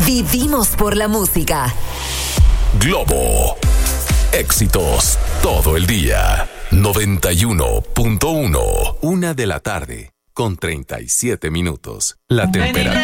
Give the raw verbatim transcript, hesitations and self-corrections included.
Vivimos por la música. Globo. Éxitos todo el día. noventa y uno punto uno. Una de la tarde con treinta y siete minutos. La temperatura.